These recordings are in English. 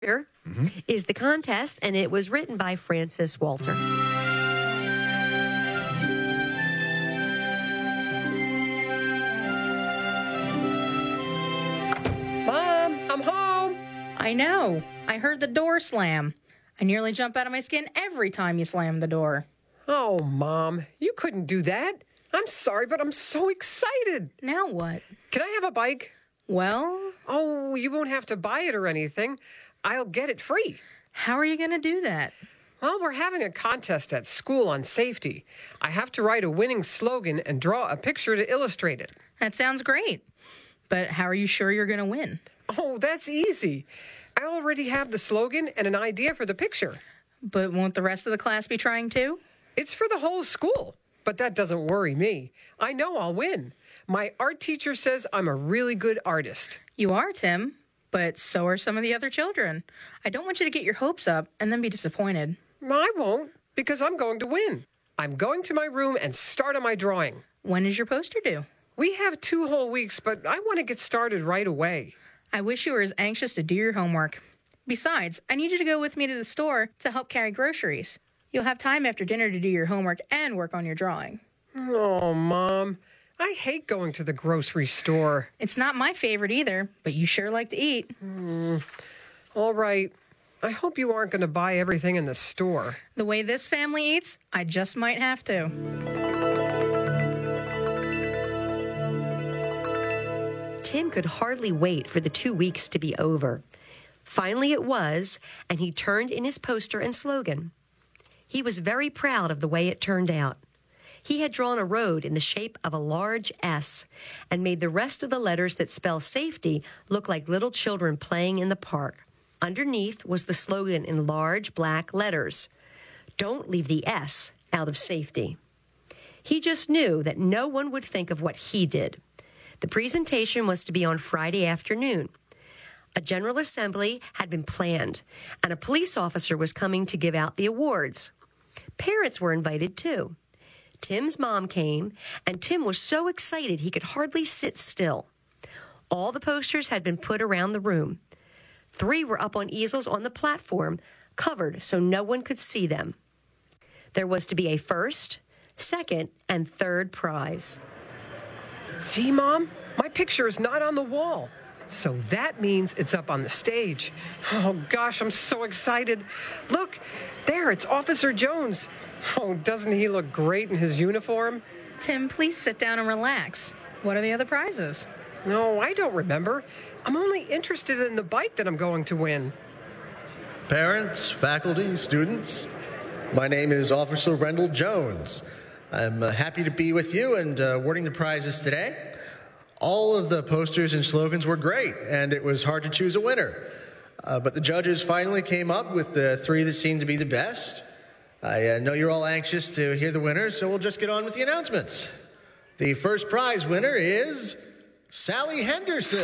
Here is the contest, and it was written by Francis Walter. Mom, I'm home. I know. I heard the door slam. I nearly jump out of my skin every time you slam the door. Oh, Mom, you couldn't do that. I'm sorry, but I'm so excited. Now what? Can I have a bike? Well, Oh, you won't have to buy it or anything. I'll get it free. how are you going to do that? Well, we're having a contest at school on safety. I have to write a winning slogan and draw a picture to illustrate it. That sounds great. But how are you sure you're going to win? Oh, that's easy. I already have the slogan and an idea for the picture. But won't the rest of the class be trying too? It's for the whole school, but that doesn't worry me. I know I'll win. My art teacher says I'm a really good artist. You are, Tim. But so are some of the other children. I don't want you to get your hopes up and then be disappointed. I won't, because I'm going to win. I'm going to my room and start on my drawing. When is your poster due? We have 2 whole weeks, but I want to get started right away. I wish you were as anxious to do your homework. Besides, I need you to go with me to the store to help carry groceries. You'll have time after dinner to do your homework and work on your drawing. Oh, Mom, I hate going to the grocery store. It's not my favorite either, but you sure like to eat. All right. I hope you aren't going to buy everything in the store. The way this family eats, I just might have to. Tim could hardly wait for the 2 weeks to be over. Finally it was, and he turned in his poster and slogan. He was very proud of the way it turned out. He had drawn a road in the shape of a large S and made the rest of the letters that spell safety look like little children playing in the park. Underneath was the slogan in large black letters, "Don't leave the S out of safety." He just knew that no one would think of what he did. The presentation was to be on Friday afternoon. A general assembly had been planned, and a police officer was coming to give out the awards. Parents were invited, too. Tim's mom came, and Tim was so excited he could hardly sit still. All the posters had been put around the room. 3 were up on easels on the platform, covered so no one could see them. There was to be a first, second, and third prize. See, Mom? My picture is not on the wall. So that means it's up on the stage. Oh, gosh, I'm so excited. Look, there, it's Officer Jones. Oh, doesn't he look great in his uniform? Tim, please sit down and relax. What are the other prizes? No, I don't remember. I'm only interested in the bike that I'm going to win. Parents, faculty, students, my name is Officer Rendell Jones. I'm happy to be with you and awarding the prizes today. All of the posters and slogans were great, and it was hard to choose a winner. But the judges finally came up with the 3 that seemed to be the best. I know you're all anxious to hear the winners, so we'll just get on with the announcements. The first prize winner is Sally Henderson.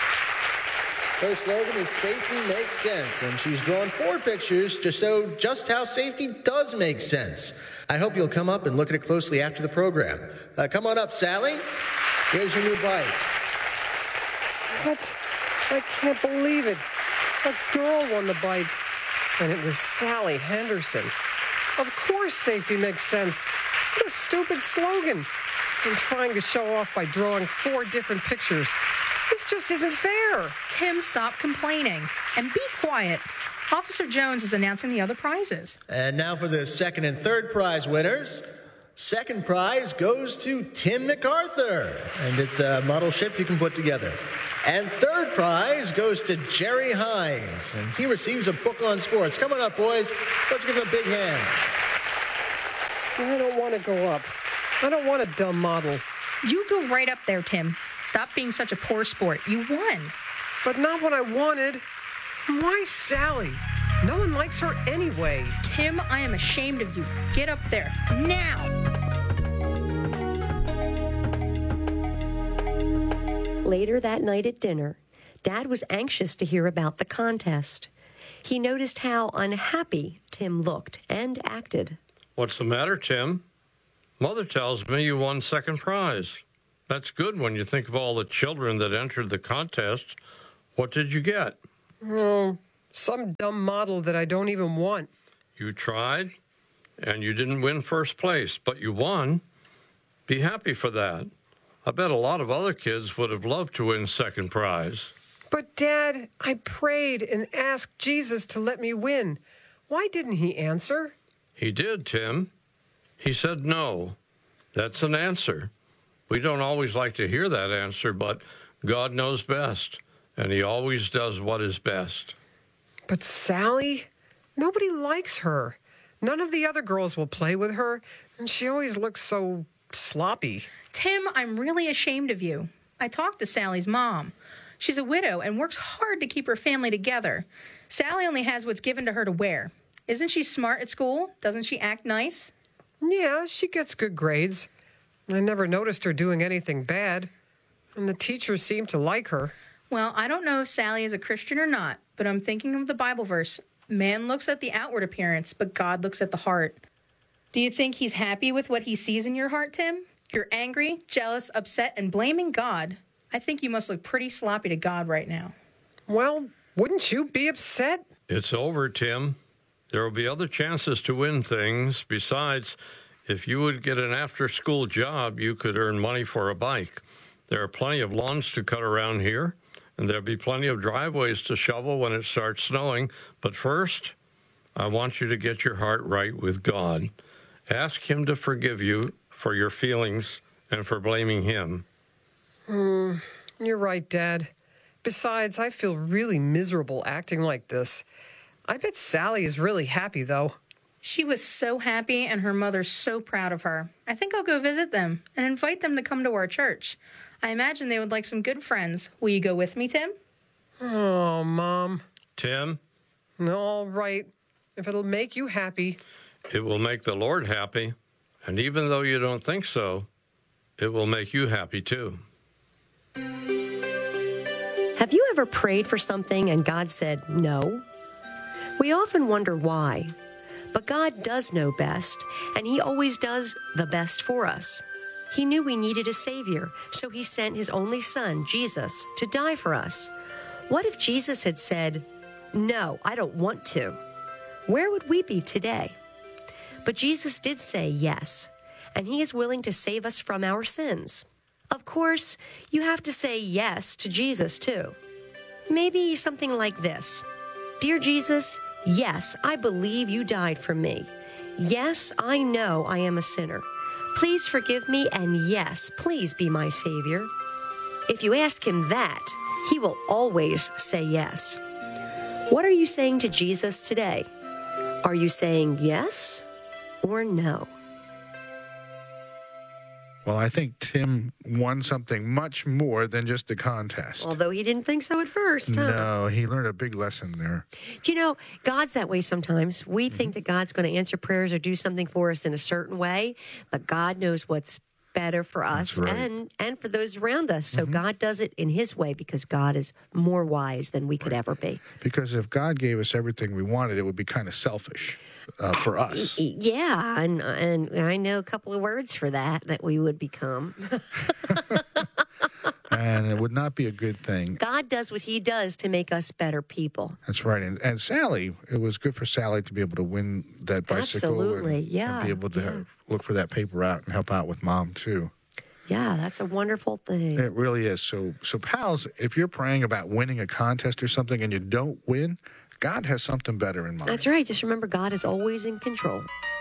Her slogan is "Safety Makes Sense," and she's drawn 4 pictures to show just how safety does make sense. I hope you'll come up and look at it closely after the program. Come on up, Sally. Here's your new bike. What? I can't believe it. A girl won the bike, and it was Sally Henderson. Of course safety makes sense. What a stupid slogan. I'm trying to show off by drawing 4 different pictures. This just isn't fair. Tim, stop complaining and be quiet. Officer Jones is announcing the other prizes. And now for the second and third prize winners. Second prize goes to Tim MacArthur, and it's a model ship you can put together. And third prize goes to Jerry Hines, and he receives a book on sports. Come on up, boys. Let's give him a big hand. I don't want to go up. I don't want a dumb model. You go right up there, Tim. Stop being such a poor sport. You won. But not what I wanted. Why Sally? No one likes her anyway. Tim, I am ashamed of you. Get up there. Now! Later that night at dinner, Dad was anxious to hear about the contest. He noticed how unhappy Tim looked and acted. What's the matter, Tim? Mother tells me you won second prize. That's good when you think of all the children that entered the contest. What did you get? Oh, Some dumb model that I don't even want. You tried, and you didn't win first place, but you won. Be happy for that. I bet a lot of other kids would have loved to win second prize. But, Dad, I prayed and asked Jesus to let me win. Why didn't he answer? He did, Tim. He said no. That's an answer. We don't always like to hear that answer, but God knows best, and he always does what is best. But Sally? Nobody likes her. None of the other girls will play with her, and she always looks so sloppy. Tim, I'm really ashamed of you. I talked to Sally's mom. She's a widow and works hard to keep her family together. Sally only has what's given to her to wear. Isn't she smart at school? Doesn't she act nice? Yeah, she gets good grades. I never noticed her doing anything bad, and the teachers seem to like her. Well, I don't know if Sally is a Christian or not, but I'm thinking of the Bible verse. Man looks at the outward appearance, but God looks at the heart. Do you think he's happy with what he sees in your heart, Tim? You're angry, jealous, upset, and blaming God. I think you must look pretty sloppy to God right now. Well, wouldn't you be upset? It's over, Tim. There will be other chances to win things. Besides, if you would get an after-school job, you could earn money for a bike. There are plenty of lawns to cut around here, and there'll be plenty of driveways to shovel when it starts snowing. But first, I want you to get your heart right with God. Ask him to forgive you for your feelings and for blaming him. You're right, Dad. Besides, I feel really miserable acting like this. I bet Sally is really happy, though. She was so happy, and her mother's so proud of her. I think I'll go visit them and invite them to come to our church. I imagine they would like some good friends. Will you go with me, Tim? Oh, Mom. Tim, All right. If it'll make you happy. it will make the Lord happy, and even though you don't think so, it will make you happy too. Have you ever prayed for something and God said no? We often wonder why, but God does know best, and he always does the best for us. He knew we needed a Savior, so he sent his only Son, Jesus, to die for us. What if Jesus had said, "No, I don't want to"? Where would we be today? But Jesus did say yes, and he is willing to save us from our sins. Of course, you have to say yes to Jesus, too. Maybe something like this. Dear Jesus, yes, I believe you died for me. Yes, I know I am a sinner. Please forgive me, and yes, please be my Savior. If you ask him that, he will always say yes. What are you saying to Jesus today? Are you saying yes or no? Well, I think Tim won something much more than just the contest. Although he didn't think so at first, huh? No, he learned a big lesson there. Do you know, God's that way sometimes. We think that God's going to answer prayers or do something for us in a certain way, but God knows what's better for us That's right. and for those around us. So God does it in his way because God is more wise than we could ever be. Because if God gave us everything we wanted, it would be kind of selfish for us. Yeah, and I know a couple of words for that we would become. And it would not be a good thing. God does what he does to make us better people. That's right. And Sally, it was good for Sally to be able to win that bicycle. Absolutely, and, yeah, And be able to look for that paper out and help out with Mom, too. Yeah, that's a wonderful thing. It really is. So, pals, if you're praying about winning a contest or something and you don't win, God has something better in mind. That's right. Just remember, God is always in control.